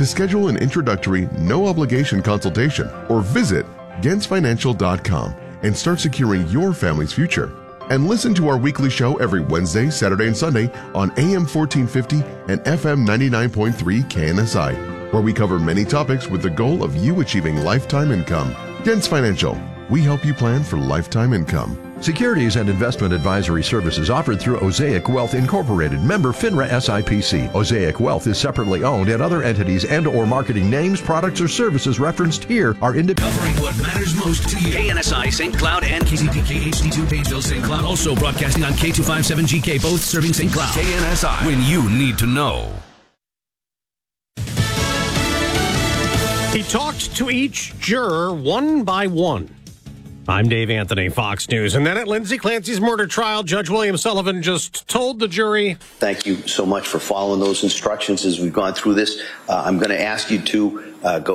to schedule an introductory, no-obligation consultation or visit gentsfinancial.com and start securing your family's future. And listen to our weekly show every Wednesday, Saturday, and Sunday on AM 1450 and FM 99.3 KNSI, where we cover many topics with the goal of you achieving lifetime income. Gents Financial, we help you plan for lifetime income. Securities and investment advisory services offered through Osaic Wealth Incorporated, member FINRA SIPC. Osaic Wealth is separately owned, and other entities and or marketing names, products, or services referenced here are independent. Covering what matters most to you. KNSI St. Cloud and KCPK HD2 Pageville St. Cloud. Also broadcasting on K257GK, both serving St. Cloud. KNSI, when you need to know. He talked to each juror one by one. I'm Dave Anthony, Fox News. And then at Lindsay Clancy's murder trial, Judge William Sullivan just told the jury, thank you so much for following those instructions as we've gone through this. I'm going to ask you to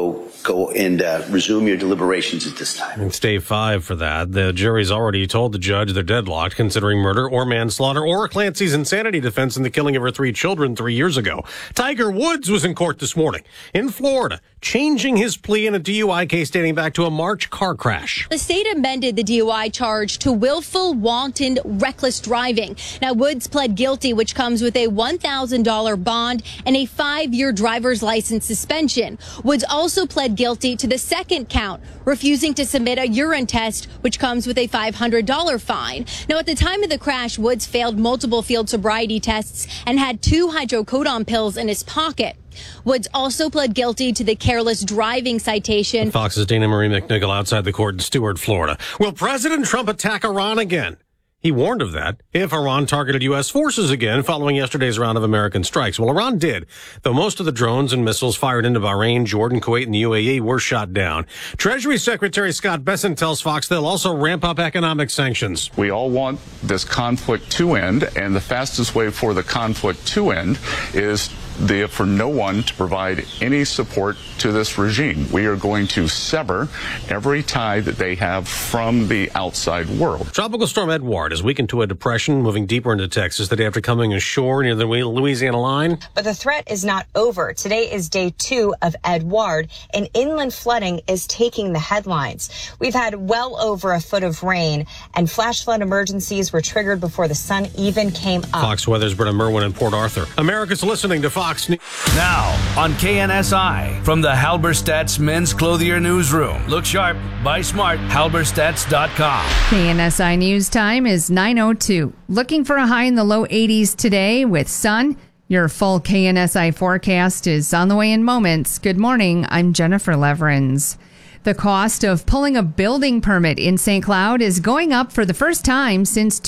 go and resume your deliberations at this time. It's day 5 for that. The jury's already told the judge they're deadlocked, considering murder or manslaughter or Clancy's insanity defense in the killing of her 3 children 3 years ago. Tiger Woods was in court this morning in Florida, changing his plea in a DUI case dating back to a March car crash. The state amended the DUI charge to willful, wanton, reckless driving. Now, Woods pled guilty, which comes with a $1,000 bond and a 5-year driver's license suspension. Woods also pled guilty to the second count, refusing to submit a urine test, which comes with a $500 fine. Now, at the time of the crash, Woods failed multiple field sobriety tests and had 2 hydrocodone pills in his pocket. Woods also pled guilty to the careless driving citation. Fox's Dana Marie McNichol outside the court in Stuart, Florida. Will President Trump attack Iran again? He warned of that if Iran targeted U.S. forces again following yesterday's round of American strikes. Well, Iran did, though most of the drones and missiles fired into Bahrain, Jordan, Kuwait, and the UAE were shot down. Treasury Secretary Scott Bessent tells Fox they'll also ramp up economic sanctions. We all want this conflict to end, and the fastest way for the conflict to end is for no one to provide any support to this regime. We are going to sever every tie that they have from the outside world. Tropical storm Edward has weakened to a depression, moving deeper into Texas the day after coming ashore near the Louisiana line. But the threat is not over. Today is day 2 of Edward, and inland flooding is taking the headlines. We've had well over a foot of rain, and flash flood emergencies were triggered before the sun even came up. Fox Weather's Britta Merwin in Port Arthur. America's listening to Fox News. Now on KNSI from the Halberstadt's Men's Clothier Newsroom. Look sharp, buy smart, halberstadts.com. KNSI News Time is 9:02. Looking for a high in the low 80s today with sun. Your full KNSI forecast is on the way in moments. Good morning. I'm Jennifer Leverins. The cost of pulling a building permit in St. Cloud is going up for the first time since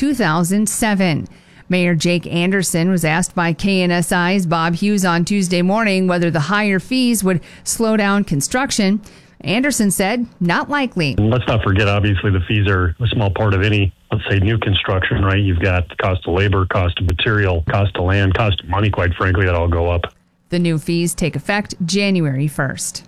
2007. Mayor Jake Anderson was asked by KNSI's Bob Hughes on Tuesday morning whether the higher fees would slow down construction. Anderson said, not likely. And let's not forget, obviously, the fees are a small part of any, let's say, new construction, right? You've got the cost of labor, cost of material, cost of land, cost of money, quite frankly, that all go up. The new fees take effect January 1st.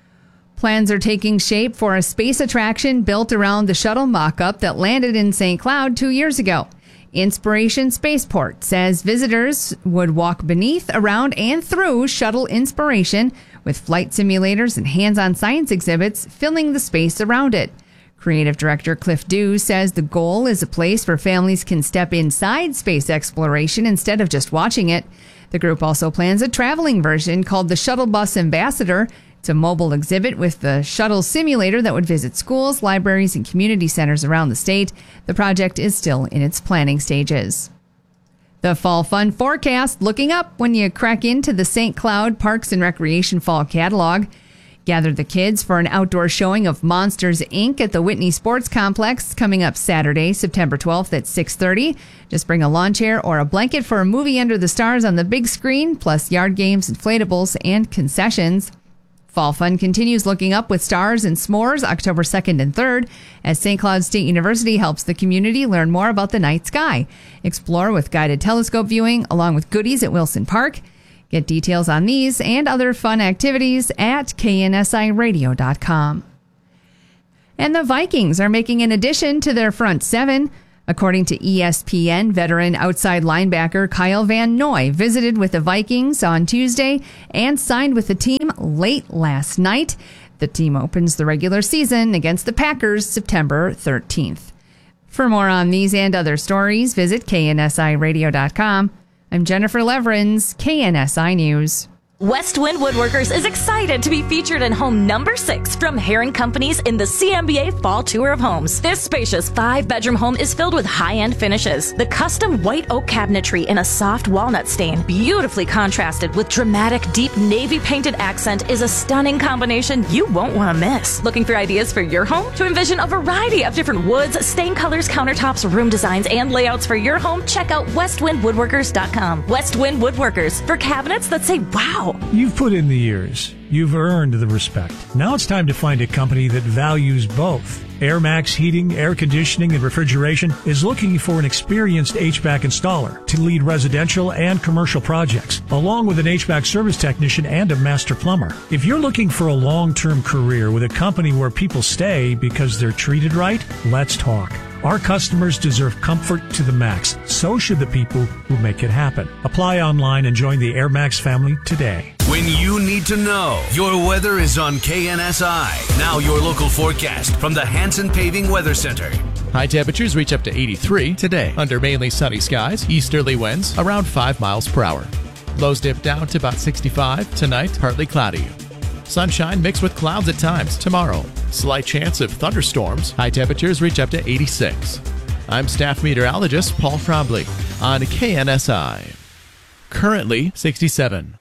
Plans are taking shape for a space attraction built around the shuttle mock-up that landed in St. Cloud 2 years ago. Inspiration Spaceport says visitors would walk beneath, around, and through Shuttle Inspiration with flight simulators and hands-on science exhibits filling the space around it. Creative Director Cliff Dew says the goal is a place where families can step inside space exploration instead of just watching it. The group also plans a traveling version called the Shuttle Bus Ambassador. It's a mobile exhibit with the shuttle simulator that would visit schools, libraries, and community centers around the state. The project is still in its planning stages. The Fall Fun Forecast looking up when you crack into the St. Cloud Parks and Recreation Fall Catalog. Gather the kids for an outdoor showing of Monsters, Inc. at the Whitney Sports Complex coming up Saturday, September 12th at 6:30. Just bring a lawn chair or a blanket for a movie under the stars on the big screen, plus yard games, inflatables, and concessions. Fall Fun continues looking up with stars and s'mores October 2nd and 3rd as St. Cloud State University helps the community learn more about the night sky. Explore with guided telescope viewing along with goodies at Wilson Park. Get details on these and other fun activities at KNSIRadio.com. And the Vikings are making an addition to their front seven. According to ESPN, veteran outside linebacker Kyle Van Noy visited with the Vikings on Tuesday and signed with the team late last night. The team opens the regular season against the Packers September 13th. For more on these and other stories, visit KNSIRadio.com. I'm Jennifer Leverins, KNSI News. Westwind Woodworkers is excited to be featured in home number 6 from Heron Companies in the CMBA Fall Tour of Homes. This spacious 5-bedroom home is filled with high-end finishes. The custom white oak cabinetry in a soft walnut stain, beautifully contrasted with dramatic deep navy painted accent, is a stunning combination you won't want to miss. Looking for ideas for your home? To envision a variety of different woods, stain colors, countertops, room designs, and layouts for your home, check out westwindwoodworkers.com. Westwind Woodworkers, for cabinets that say wow. You've put in the years. You've earned the respect. Now it's time to find a company that values both. AirMax Heating, Air Conditioning, and Refrigeration is looking for an experienced HVAC installer to lead residential and commercial projects, along with an HVAC service technician and a master plumber. If you're looking for a long-term career with a company where people stay because they're treated right, let's talk. Our customers deserve comfort to the max. So should the people who make it happen. Apply online and join the AirMax family today. When you need to know, your weather is on KNSI. Now your local forecast from the Hanson Paving Weather Center. High temperatures reach up to 83 today under mainly sunny skies, easterly winds around 5 miles per hour. Lows dip down to about 65 tonight, partly cloudy. Sunshine mixed with clouds at times tomorrow. Slight chance of thunderstorms. High temperatures reach up to 86. I'm staff meteorologist Paul Trombley on KNSI. Currently 67.